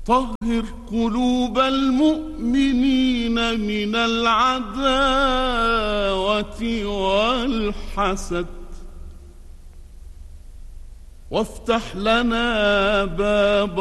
طهر قلوب المؤمنين من العداوة والحسد، وافتح لنا باب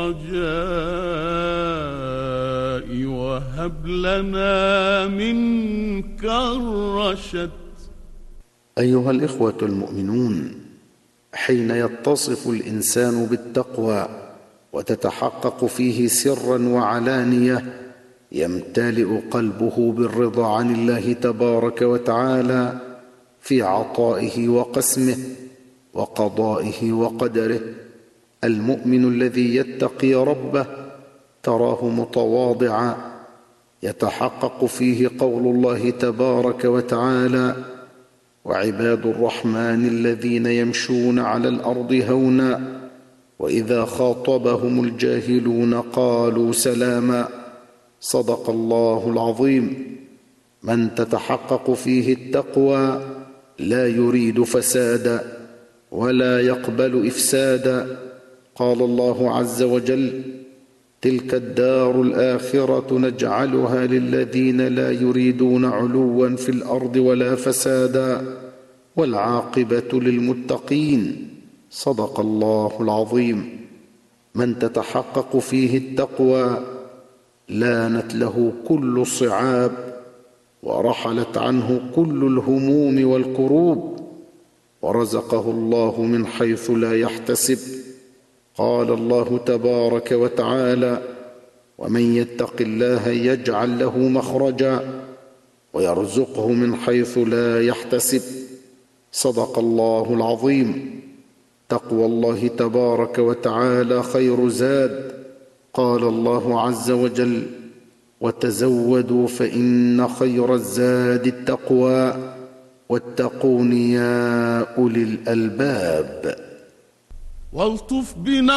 الرجاء وهب لنا منك الرشد. أيها الإخوة المؤمنون، حين يتصف الإنسان بالتقوى وتتحقق فيه سرا وعلانية، يمتلئ قلبه بالرضا عن الله تبارك وتعالى في عطائه وقسمه وقضائه وقدره. المؤمن الذي يتقي ربه تراه متواضعا، يتحقق فيه قول الله تبارك وتعالى: وعباد الرحمن الذين يمشون على الأرض هونا وإذا خاطبهم الجاهلون قالوا سلاما. صدق الله العظيم. من تتحقق فيه التقوى لا يريد فسادا ولا يقبل إفسادا. قال الله عز وجل: تلك الدار الآخرة نجعلها للذين لا يريدون علوا في الأرض ولا فسادا والعاقبة للمتقين. صدق الله العظيم. من تتحقق فيه التقوى لانت له كل الصعاب ورحلت عنه كل الهموم والكروب، ورزقه الله من حيث لا يحتسب. قال الله تبارك وتعالى: ومن يتق الله يجعل له مخرجا ويرزقه من حيث لا يحتسب. صدق الله العظيم. تقوى الله تبارك وتعالى خير زاد. قال الله عز وجل: وتزودوا فإن خير الزاد التقوى واتقون يا أولي الألباب. والطف بنا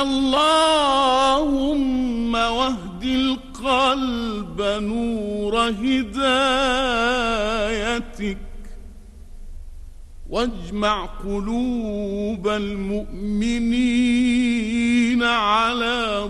اللهم واهد القلب نور هدايتك، واجمع قلوب المؤمنين على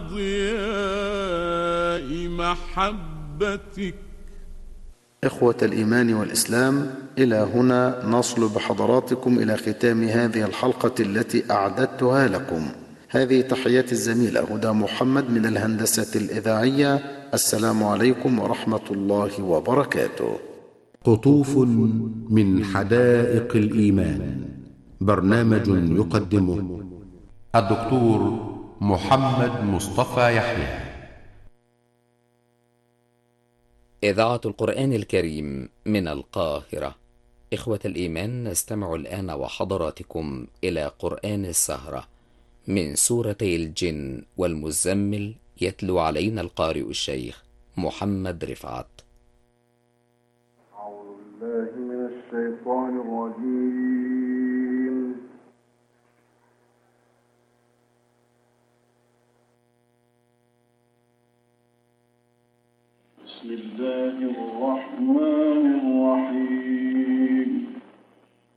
ضياء محبتك. إخوة الإيمان والإسلام، إلى هنا نصل بحضراتكم إلى ختام هذه الحلقة التي أعددتها لكم. هذه تحيات الزميلة هدى محمد من الهندسة الإذاعية. السلام عليكم ورحمة الله وبركاته. قطوف من حدائق الإيمان، برنامج يقدمه الدكتور محمد مصطفى يحيى. إذاعة القرآن الكريم من القاهرة. إخوة الإيمان، نستمع الآن وحضراتكم إلى قرآن السهرة من سورتي الجن والمزمل، يتلو علينا القارئ الشيخ محمد رفعت. أعوذ بالله من الشيطان الرجيم. بسم الله الرحمن الرحيم.